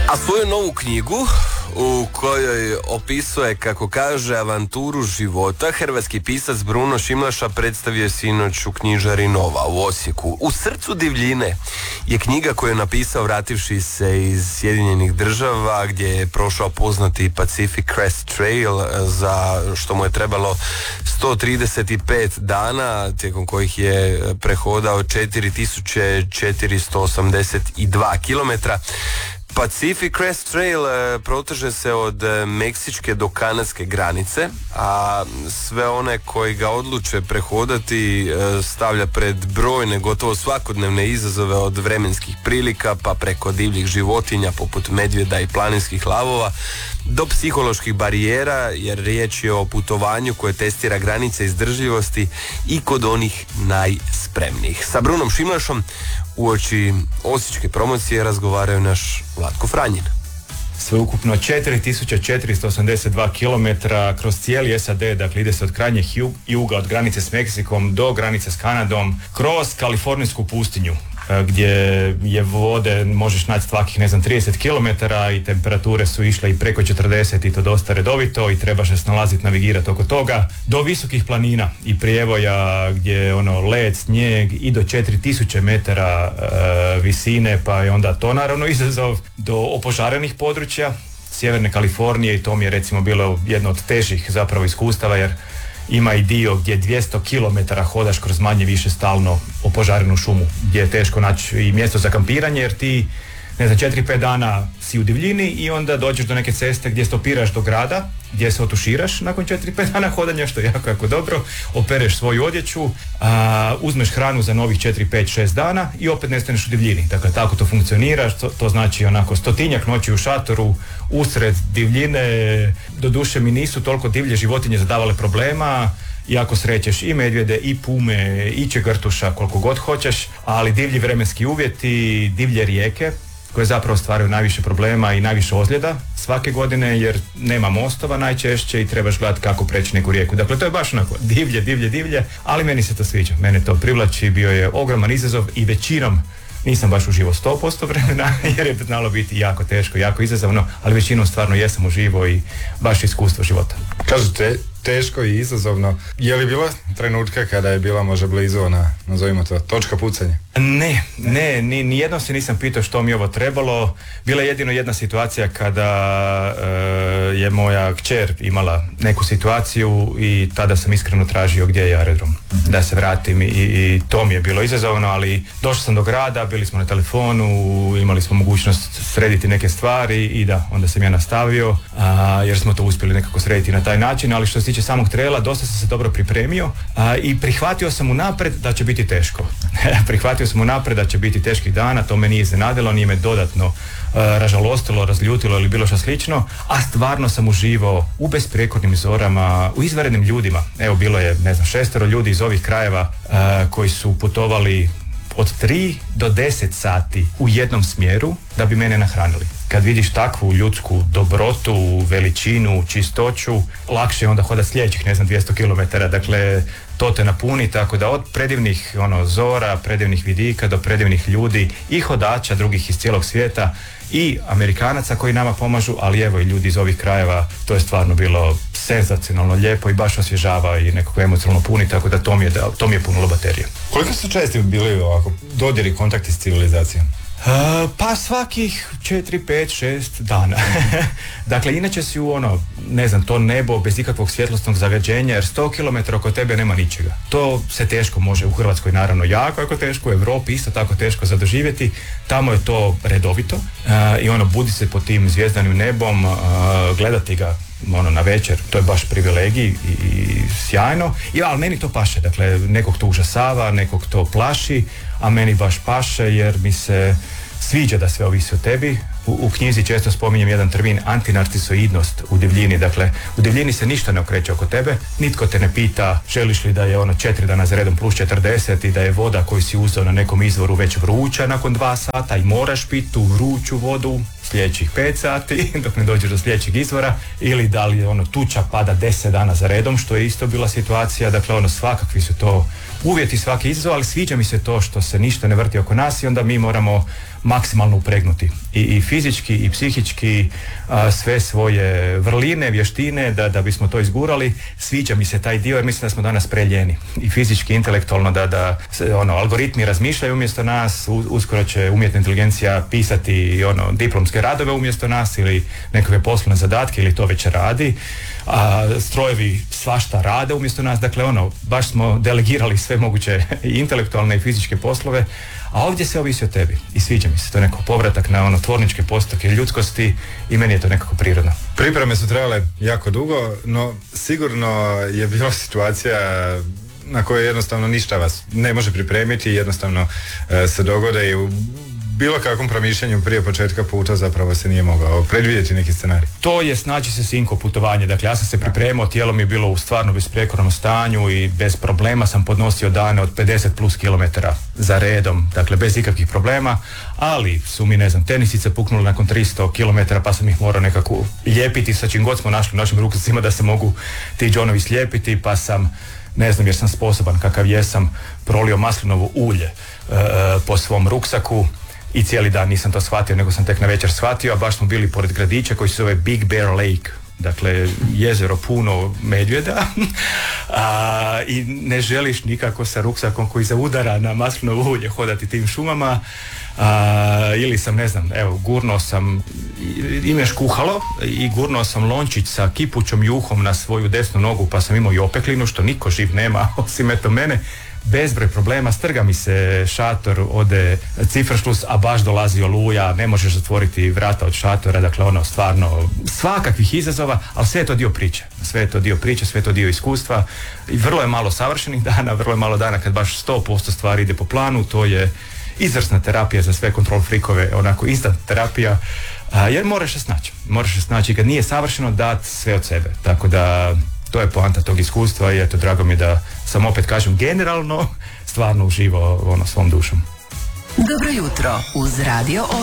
A svoju novu knjigu u kojoj opisuje, kako kaže, avanturu života, hrvatski pisac Bruno Šimlaša predstavio je sinoć u knjižari Nova u Osijeku. U srcu divljine je knjiga koju je napisao vrativši se iz Sjedinjenih Država, gdje je prošao poznati Pacific Crest Trail, za što mu je trebalo 135 dana, tijekom kojih je prehodao 4482 kilometra. Pacific Crest Trail proteže se od meksičke do kanadske granice, a sve one koji ga odluče prehodati stavlja pred brojne, gotovo svakodnevne izazove, od vremenskih prilika pa preko divljih životinja poput medvjeda i planinskih lavova do psiholoških barijera, jer riječ je o putovanju koje testira granice izdržljivosti i kod onih najspremnijih. Sa Brunom Šimlašom uoči osječke promocije razgovaraju naš Vlatko Franjin. Sveukupno 4482 km kroz cijeli SAD, dakle ide se od krajnjeg juga, od granice s Meksikom do granice s Kanadom, kroz kalifornijsku pustinju, gdje je vode možeš naći svakih 30 km i temperature su išle i preko 40 i to dosta redovito i trebaš se snalaziti, navigirati oko toga, do visokih planina i prijevoja gdje je led, snijeg i do 4000 metara visine, pa je onda to naravno izazov, do opožarenih područja sjeverne Kalifornije, i to mi je recimo bilo jedno od težih zapravo iskustava, jer ima i dio gdje 200 km hodaš kroz manje više stalno opožarenu šumu, gdje je teško naći i mjesto za kampiranje, jer ti 4-5 dana si u divljini i onda dođeš do neke ceste gdje stopiraš do grada, gdje se otuširaš nakon 4-5 dana hodanja, što je jako dobro, opereš svoju odjeću, uzmeš hranu za novih 4-5-6 dana i opet nestaneš u divljini. Dakle, tako to funkcionira, to znači onako 100-tinjak noći u šatoru, usred divljine. Doduše mi nisu toliko divlje životinje zadavale problema, iako srećeš i medvjede, i pume, i čegrtuša, koliko god hoćeš, ali divlji vremenski uvjeti, divlje rijeke, koje zapravo stvaraju najviše problema i najviše ozljeda svake godine, jer nema mostova najčešće i trebaš gledati kako preći neku rijeku. Dakle, to je baš onako divlje, ali meni se to sviđa. Mene to privlači, bio je ogroman izazov i većinom nisam baš uživo 100% vremena, jer je znalo biti jako teško, jako izazovno, ali većinom stvarno jesam uživo i baš iskustvo života. Kažete, teško i izazovno. Je li bila trenutka kada je bila možda blizu ona, nazovimo to, točka pucanja? Ne, nijednom se nisam pitao što mi ovo trebalo. Bila je jedino jedna situacija kada je moja kćer imala neku situaciju i tada sam iskreno tražio gdje je aerodrom, da se vratim i to mi je bilo izazovno, ali došao sam do grada, bili smo na telefonu, imali smo mogućnost srediti neke stvari i da, onda sam ja nastavio, jer smo to uspjeli nekako srediti na taj način, ali što se tiče samog traila, dosta sam se dobro pripremio i prihvatio sam unaprijed da će biti teško. Prihvatio sam unaprijed da će biti teških dana, to me nije iznenadilo, nije me dodatno ražalostilo, razljutilo ili bilo što slično, a stvarno sam uživao u besprijekornim zorama, u izvanrednim ljudima. Evo, bilo je, 6 ljudi iz ovih krajeva koji su putovali od 3 do 10 sati u jednom smjeru da bi mene nahranili. Kad vidiš takvu ljudsku dobrotu, veličinu, čistoću, lakše je onda hodati sljedećih 200 km. Dakle, to te napuni, tako da od predivnih zora, predivnih vidika do predivnih ljudi i hodača drugih iz cijelog svijeta i Amerikanaca koji nama pomažu, ali evo i ljudi iz ovih krajeva, to je stvarno bilo senzacionalno lijepo i baš osvježava i nekako emocionalno puni, tako da to mi je punilo baterije. Koliko su česti bili ovako dodiri, kontakti s civilizacijom? Pa svakih 4, 5, 6 dana. Dakle, inače si u to nebo bez ikakvog svjetlosnog zagađenja, jer 100 km oko tebe nema ničega. To se teško može u Hrvatskoj, naravno jako teško, u Europi isto tako teško za doživjeti. Tamo je to redovito i budi se pod tim zvjezdanim nebom, gledati ga na večer, to je baš privilegij i sjajno, ali meni to paše, dakle nekog to užasava, nekog to plaši, a meni baš paše jer mi se sviđa da sve ovisi o tebi. U knjizi često spominjem jedan termin antinarcisoidnost u divljini, dakle u divljini se ništa ne okreće oko tebe, nitko te ne pita želiš li da je 4 dana za redom plus 40 i da je voda koju si uzeo na nekom izvoru već vruća nakon 2 sata i moraš piti tu vruću vodu sljedećih 5 sati dok ne dođeš do sljedećeg izvora, ili da li tuča pada 10 dana za redom, što je isto bila situacija. Dakle svakakvi su to uvjeti, svaki izazov, ali sviđa mi se to što se ništa ne vrti oko nas i onda mi moramo maksimalno upregnuti i fizički i psihički sve svoje vrline, vještine da bismo to izgurali. Sviđa mi se taj dio jer mislim da smo danas preljeni i fizički, intelektualno, da algoritmi razmišljaju umjesto nas, uskoro će umjetna inteligencija pisati diplomske radove umjesto nas ili nekakve poslovne zadatke ili to već radi, a strojevi svašta rade umjesto nas, dakle baš smo delegirali sve moguće i intelektualne i fizičke poslove, a ovdje se ovisi o tebi i sviđa mi se, to je neko povratak na tvorničke postavke ljudskosti i meni je to nekako prirodno. Pripreme su trebale jako dugo, no sigurno je bila situacija na kojoj jednostavno ništa vas ne može pripremiti, jednostavno se dogode i u bilo kakvom promišljanju prije početka puta zapravo se nije mogao predvidjeti neki scenarij. To je znači se sinko putovanje. Dakle, ja sam se pripremao, tijelo mi je bilo u stvarno besprekornom stanju i bez problema sam podnosio dane od 50 plus kilometara za redom, dakle bez ikakvih problema, ali su mi, tenisice puknule nakon 300 kilometara pa sam ih morao nekako lijepiti sa čim god smo našli u našim ruksacima da se mogu ti džonovi slijepiti, pa sam, jer sam sposoban kakav jesam, prolio maslinovo ulje po svom ruksaku. I cijeli dan nisam to shvatio, nego sam tek na večer shvatio, a baš smo bili pored gradića koji se zove Big Bear Lake, dakle jezero puno medvjeda i ne želiš nikako sa ruksakom koji zaudara na maslinovo ulje hodati tim šumama, ili sam, gurnuo sam, imeš kuhalo i gurnuo sam lončić sa kipućom juhom na svoju desnu nogu pa sam imao i opeklinu, što niko živ nema osim mene. Bezbroj problema, strga mi se šator, ode cifršlus, a baš dolazi oluja, ne možeš zatvoriti vrata od šatora, dakle stvarno svakakvih izazova, ali sve je to dio priče, sve je to dio iskustva i vrlo je malo savršenih dana, vrlo je malo dana kad baš 100% stvari ide po planu, to je izvrsna terapija za sve control freakove, instant terapija, jer moraš se snaći, kad nije savršeno dati sve od sebe, tako da to je poanta tog iskustva i eto, drago mi da sam opet kažem generalno stvarno uživao svom dušom. Dobro jutro uz Radio